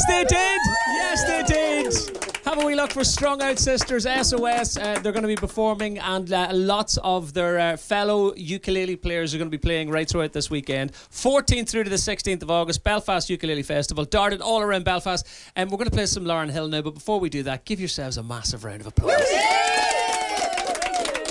Yes, they did. Yes, they did. Have a wee look for Strung Out Sisters, SOS. They're going to be performing, and lots of their fellow ukulele players are going to be playing right throughout this weekend. 14th through to the 16th of August, Belfast Ukulele Festival, darted all around Belfast. And we're going to play some Lauryn Hill now, but before we do that, give yourselves a massive round of applause.